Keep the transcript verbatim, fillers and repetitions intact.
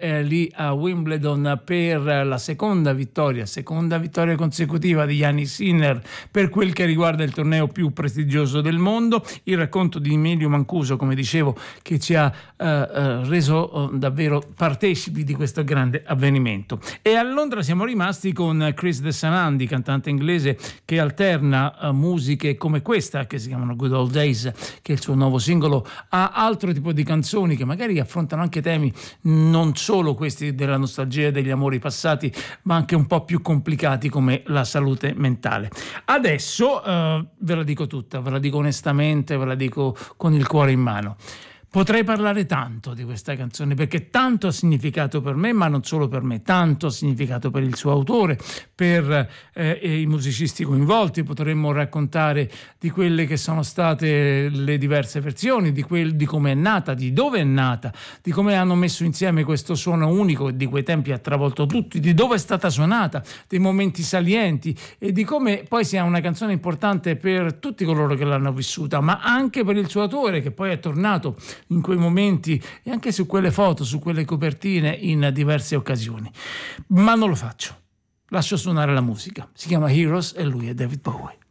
eh, lì a Wimbledon per la seconda vittoria, seconda vittoria consecutiva di Jannik Sinner per quel che riguarda il torneo più prestigioso del mondo. Il racconto di Emilio Mancuso, come dicevo, che ci ha eh, eh, reso eh, davvero partecipi di questo grande avvenimento. E a Londra siamo rimasti con Chris De Sanandi, cantante inglese che alterna eh, musiche come questa, che si chiamano Good Old Days, che è il suo nuovo singolo, a altro tipo di canzoni che magari affrontano anche temi non solo questi della nostalgia e degli amori passati, ma anche un po' più complicati come la salute mentale. Adesso eh, ve la dico tutta, ve la dico onestamente, ve la dico con il cuore in mano. Potrei parlare tanto di questa canzone perché tanto ha significato per me, ma non solo per me, tanto ha significato per il suo autore, per eh, i musicisti coinvolti. Potremmo raccontare di quelle che sono state le diverse versioni, di, quel, di come è nata, di dove è nata, di come hanno messo insieme questo suono unico e di quei tempi ha travolto tutti, di dove è stata suonata, dei momenti salienti e di come poi sia una canzone importante per tutti coloro che l'hanno vissuta, ma anche per il suo autore che poi è tornato in quei momenti e anche su quelle foto, su quelle copertine in diverse occasioni. Ma non lo faccio, lascio suonare la musica. Si chiama Heroes e lui è David Bowie.